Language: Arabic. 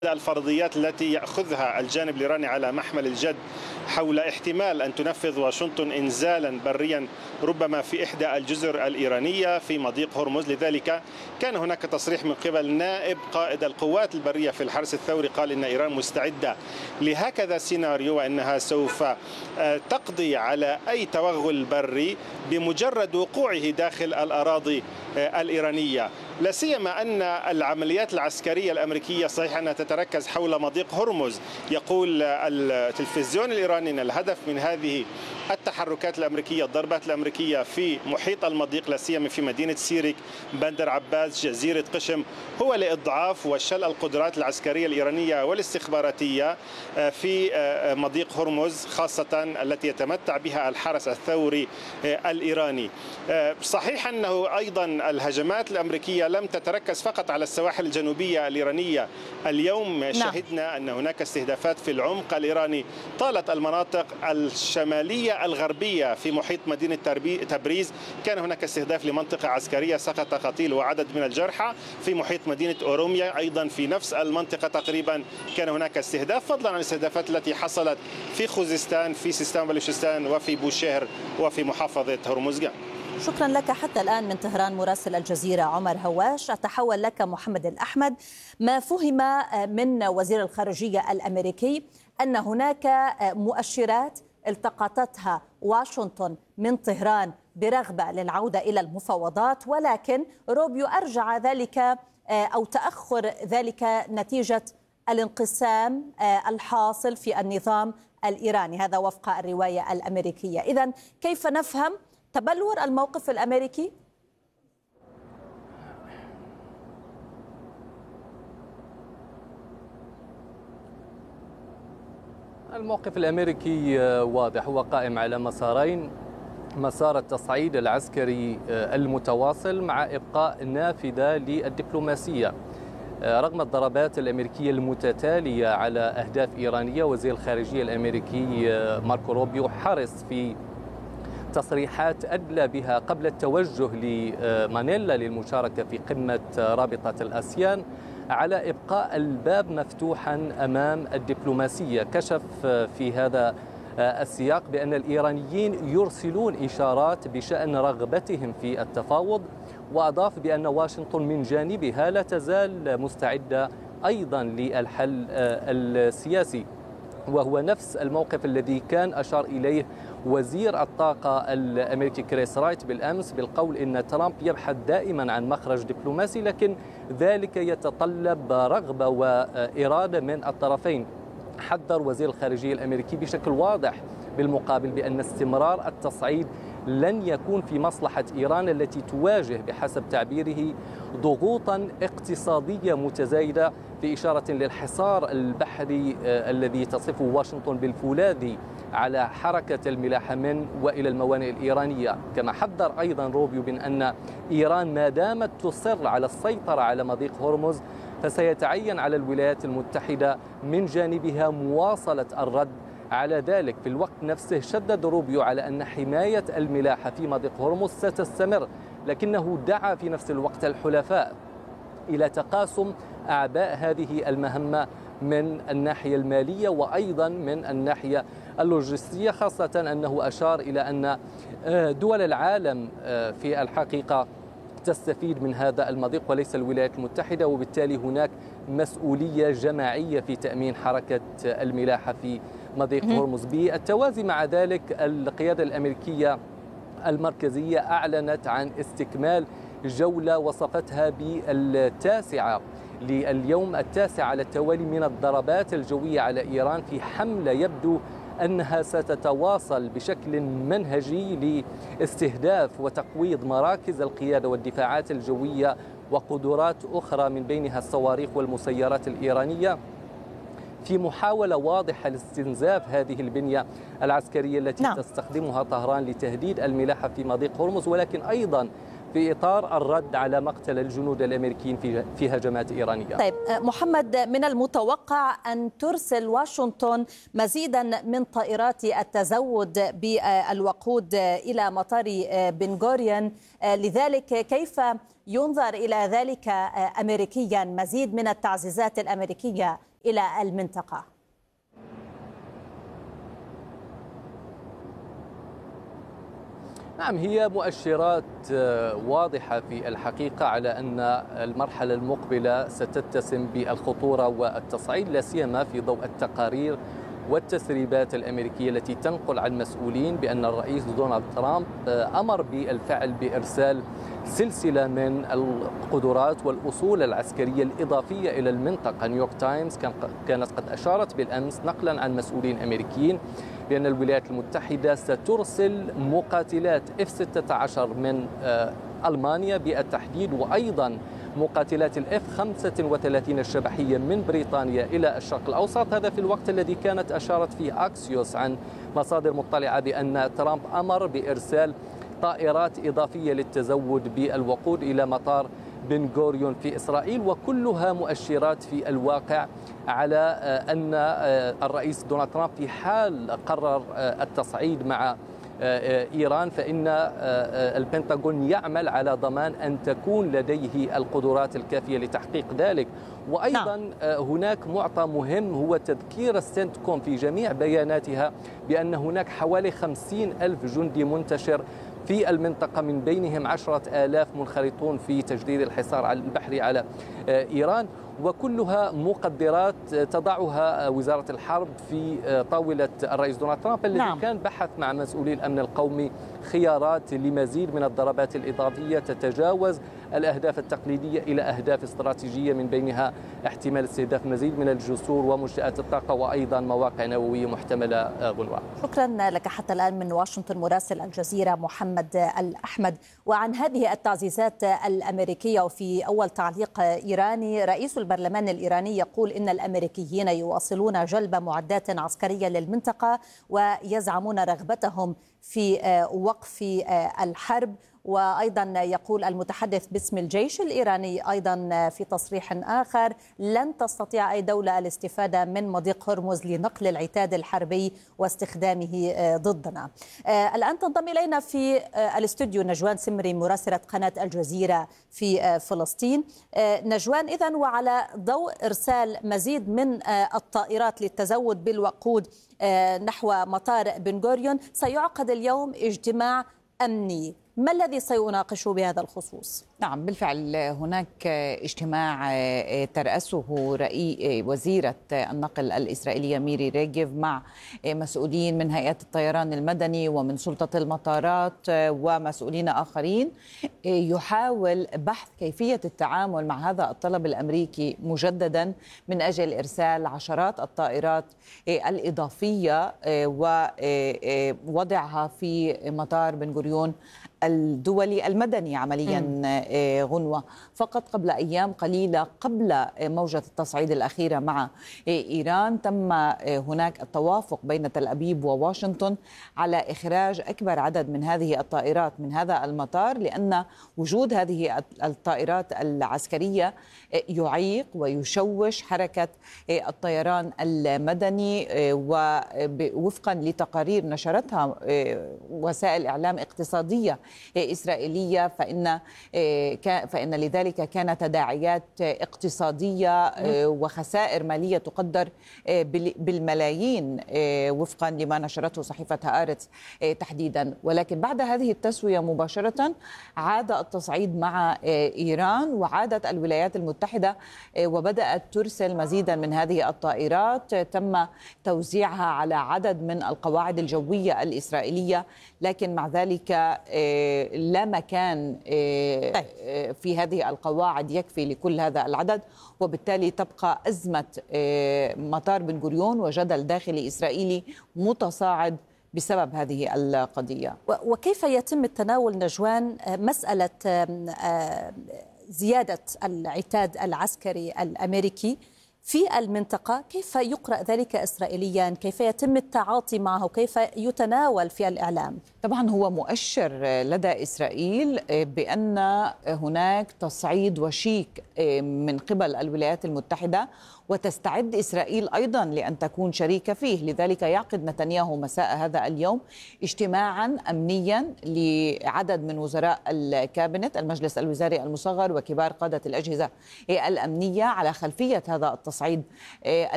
الفرضيات التي يأخذها الجانب الإيراني على محمل الجد حول احتمال أن تنفذ واشنطن إنزالا بريا ربما في إحدى الجزر الإيرانية في مضيق هرمز. لذلك كان هناك تصريح من قبل نائب قائد القوات البرية في الحرس الثوري، قال إن إيران مستعدة لهكذا سيناريو وأنها سوف تقضي على أي توغل بري بمجرد وقوعه داخل الأراضي الإيرانية، لا سيما أن العمليات العسكرية الأمريكية صحيح أنها تتركز حول مضيق هرمز. يقول التلفزيون الإيراني أن الهدف من هذه التحركات الأمريكية، الضربات الأمريكية في محيط المضيق لا سيما في مدينة سيرك، بندر عباس، جزيرة قشم، هو لإضعاف وشل القدرات العسكرية الإيرانية والاستخباراتية في مضيق هرمز، خاصة التي يتمتع بها الحرس الثوري الإيراني. صحيح أنه أيضا الهجمات الأمريكية لم تتركز فقط على السواحل الجنوبية الإيرانية. اليوم شهدنا أن هناك استهدافات في العمق الإيراني طالت المناطق الشمالية الغربية في محيط مدينة تبريز. كان هناك استهداف لمنطقة عسكرية، سقط قتيل وعدد من الجرحى. في محيط مدينة أوروميا أيضا في نفس المنطقة تقريبا كان هناك استهداف، فضلا عن الاستهدافات التي حصلت في خوزستان، في سيستان بلوشستان، وفي بوشهر، وفي محافظة هرمزغان. شكرا لك حتى الآن من طهران مراسل الجزيرة عمر هواش. أتحول لك محمد الأحمد. ما فهم من وزير الخارجية الأمريكي أن هناك مؤشرات التقطتها واشنطن من طهران برغبة للعودة إلى المفاوضات، ولكن روبيو أرجع ذلك أو تأخر ذلك نتيجة الانقسام الحاصل في النظام الإيراني، هذا وفق الرواية الأمريكية. إذن كيف نفهم تبلور الموقف الأمريكي؟ الموقف الأمريكي واضح، هو قائم على مسارين: مسار التصعيد العسكري المتواصل مع إبقاء نافذة للدبلوماسية. رغم الضربات الأمريكية المتتالية على أهداف إيرانية، وزير الخارجية الأمريكي ماركو روبيو حرص في تصريحات أدلى بها قبل التوجه لمانيلا للمشاركة في قمة رابطة الآسيان على إبقاء الباب مفتوحا أمام الدبلوماسية. كشف في هذا السياق بأن الإيرانيين يرسلون إشارات بشأن رغبتهم في التفاوض، وأضاف بأن واشنطن من جانبها لا تزال مستعدة أيضا للحل السياسي، وهو نفس الموقف الذي كان أشار إليه وزير الطاقة الأمريكي كريس رايت بالأمس، بالقول إن ترامب يبحث دائما عن مخرج دبلوماسي، لكن ذلك يتطلب رغبة وإرادة من الطرفين. حذر وزير الخارجية الأمريكي بشكل واضح بالمقابل بأن استمرار التصعيد لن يكون في مصلحة إيران التي تواجه بحسب تعبيره ضغوطا اقتصادية متزايدة، في إشارة للحصار البحري الذي تصفه واشنطن بالفولاذي على حركة الملاحة من وإلى الموانئ الإيرانية. كما حذر أيضا روبيو من أن إيران ما دامت تصر على السيطرة على مضيق هرمز فسيتعين على الولايات المتحدة من جانبها مواصلة الرد على ذلك. في الوقت نفسه شدد روبيو على أن حماية الملاحة في مضيق هرمز ستستمر، لكنه دعا في نفس الوقت الحلفاء إلى تقاسم أعباء هذه المهمة من الناحية المالية وأيضا من الناحية اللوجستية، خاصة أنه أشار إلى أن دول العالم في الحقيقة تستفيد من هذا المضيق وليس الولايات المتحدة، وبالتالي هناك مسؤولية جماعية في تأمين حركة الملاحة في مضيق هرمز. بالتوازي مع ذلك القيادة الأمريكية المركزية أعلنت عن استكمال جولة وصفتها بالتاسعة لليوم التاسع على التوالي من الضربات الجوية على إيران، في حملة يبدو أنها ستتواصل بشكل منهجي لاستهداف وتقويض مراكز القيادة والدفاعات الجوية وقدرات أخرى من بينها الصواريخ والمسيرات الإيرانية، في محاولة واضحة لاستنزاف هذه البنية العسكرية التي تستخدمها طهران لتهديد الملاحة في مضيق هرمز، ولكن أيضا في إطار الرد على مقتل الجنود الأمريكيين في هجمات إيرانية. طيب محمد، من المتوقع أن ترسل واشنطن مزيدا من طائرات التزود بالوقود إلى مطار بن غوريون، لذلك كيف ينظر إلى ذلك أمريكيا؟ مزيد من التعزيزات الأمريكية إلى المنطقة؟ نعم، هي مؤشرات واضحة في الحقيقة على أن المرحلة المقبلة ستتسم بالخطورة والتصعيد، لا سيما في ضوء التقارير والتسريبات الأمريكية التي تنقل عن مسؤولين بأن الرئيس دونالد ترامب أمر بالفعل بإرسال سلسلة من القدرات والأصول العسكرية الإضافية إلى المنطقة. نيويورك تايمز كانت قد أشارت بالأمس نقلا عن مسؤولين أمريكيين بأن الولايات المتحدة سترسل مقاتلات F-16 من ألمانيا بالتحديد، وأيضا مقاتلات الF-35 الشبحية من بريطانيا إلى الشرق الأوسط. هذا في الوقت الذي كانت أشارت فيه أكسيوس عن مصادر مطلعة بأن ترامب أمر بإرسال طائرات إضافية للتزود بالوقود إلى مطار بن غوريون في إسرائيل، وكلها مؤشرات في الواقع على أن الرئيس دونالد ترامب في حال قرر التصعيد مع إيران فإن البنتاغون يعمل على ضمان أن تكون لديه القدرات الكافية لتحقيق ذلك. وأيضا هناك معطى مهم هو تذكير السنتكوم في جميع بياناتها بأن هناك حوالي 50,000 جندي منتشر في المنطقة، من بينهم 10,000 منخرطون في تجديد الحصار البحري على إيران، وكلها مقدرات تضعها وزارة الحرب في طاولة الرئيس دونالد ترامب الذي كان بحث مع مسؤولي الأمن القومي خيارات لمزيد من الضربات الإضافية تتجاوز الأهداف التقليدية إلى أهداف استراتيجية، من بينها احتمال استهداف مزيد من الجسور ومنشآت الطاقة وأيضا مواقع نووية محتملة. غنوة، شكرا لك حتى الآن من واشنطن مراسل الجزيرة محمد الأحمد. وعن هذه التعزيزات الأمريكية، وفي أول تعليق إيراني، رئيس البرلمان الإيراني يقول إن الأمريكيين يواصلون جلب معدات عسكرية للمنطقة ويزعمون رغبتهم في وقف الحرب. وأيضا يقول المتحدث باسم الجيش الإيراني أيضا في تصريح آخر: لن تستطيع أي دولة الاستفادة من مضيق هرمز لنقل العتاد الحربي واستخدامه ضدنا. الآن تنضم إلينا في الاستوديو نجوان سمري مراسلة قناة الجزيرة في فلسطين. نجوان، إذن وعلى ضوء إرسال مزيد من الطائرات للتزود بالوقود نحو مطار بن غوريون، سيعقد اليوم اجتماع أمني، ما الذي سيناقش بهذا الخصوص؟ نعم، بالفعل هناك اجتماع ترأسه وزيرة النقل الإسرائيلية ميري ريجيف مع مسؤولين من هيئات الطيران المدني ومن سلطة المطارات ومسؤولين آخرين، يحاول بحث كيفية التعامل مع هذا الطلب الأمريكي مجددا من أجل إرسال عشرات الطائرات الإضافية ووضعها في مطار بن غوريون الدولي المدني عمليا. غنوة، فقط قبل أيام قليلة قبل موجة التصعيد الأخيرة مع إيران تم هناك التوافق بين تل أبيب وواشنطن على إخراج أكبر عدد من هذه الطائرات من هذا المطار، لأن وجود هذه الطائرات العسكرية يعيق ويشوش حركة الطيران المدني. ووفقا لتقارير نشرتها وسائل إعلام اقتصادية إسرائيلية فإن لذلك كان تداعيات اقتصادية وخسائر مالية تقدر بالملايين وفقا لما نشرته صحيفة هآرتس تحديدا. ولكن بعد هذه التسوية مباشرة عاد التصعيد مع إيران، وعادت الولايات المتحدة وبدأت ترسل مزيدا من هذه الطائرات تم توزيعها على عدد من القواعد الجوية الإسرائيلية، لكن مع ذلك لا مكان في هذه القواعد يكفي لكل هذا العدد، وبالتالي تبقى أزمة مطار بن غوريون وجدل داخلي إسرائيلي متصاعد بسبب هذه القضية. وكيف يتم التناول نجوان مسألة زيادة العتاد العسكري الأمريكي في المنطقة؟ كيف يقرأ ذلك إسرائيليا؟ كيف يتم التعاطي معه؟ كيف يتناول في الإعلام؟ طبعا هو مؤشر لدى إسرائيل بأن هناك تصعيد وشيك من قبل الولايات المتحدة، وتستعد إسرائيل أيضا لأن تكون شريكة فيه. لذلك يعقد نتنياهو مساء هذا اليوم اجتماعا أمنيا لعدد من وزراء الكابينت المجلس الوزاري المصغر وكبار قادة الأجهزة الأمنية على خلفية هذا التصعيد